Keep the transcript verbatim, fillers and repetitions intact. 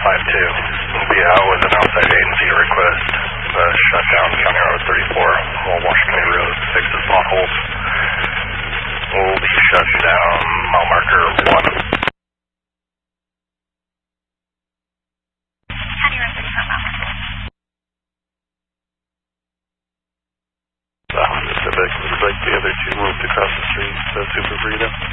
five two. We'll be out with an outside agency to request uh, shut down County Road thirty-four, all Washington County Road, fixes potholes. We'll be shutting down mile marker one. County Road thirty-four, mile marker one. Uh, Pacific, looks like the other two moved across the street, so Super Burrito.